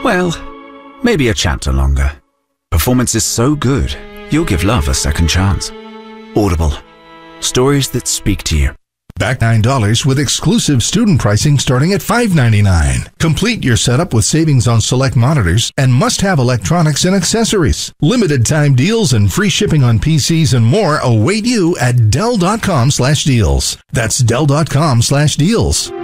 Well, maybe a chapter longer. Performance is so good, you'll give love a second chance. Audible. Stories that speak to you. Back $9 with exclusive student pricing starting at $5.99. Complete your setup with savings on select monitors and must-have electronics and accessories. Limited time deals and free shipping on PCs and more await you at Dell.com/deals. That's Dell.com/deals.